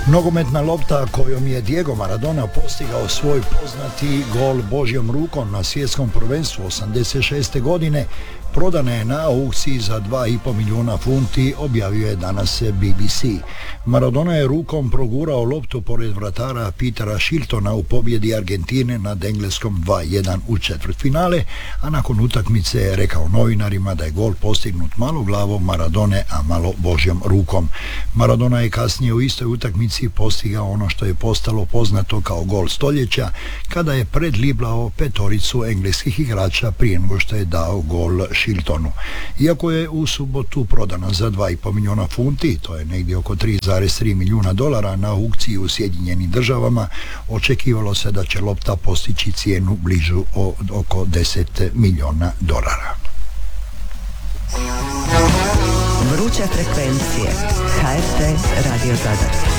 Nogometna lopta kojom je Diego Maradona postigao svoj poznati gol Božjom rukom na svjetskom prvenstvu 86. godine prodana je na aukciji za 2,5 milijuna funti, objavio je danas BBC. Maradona je rukom progurao loptu pored vratara Petera Shiltona u pobjedi Argentine nad Engleskom 2:1 u četvrtfinale, a nakon utakmice je rekao novinarima da je gol postignut malo glavom Maradone, a malo Božjom rukom. Maradona je kasnije u istoj utakmici postigao ono što je postalo poznato kao gol stoljeća, kada je predliblao petoricu engleskih igrača prije nego što je dao gol Shiltonu. Iako je u subotu prodana za 2,5 milijuna funti, to je negdje oko 3,3 milijuna dolara na aukciji u Sjedinjenim Državama, očekivalo se da će lopta postići cijenu bližu oko 10 milijuna dolara. Vruće frekvencije. HRT Radio Zadar.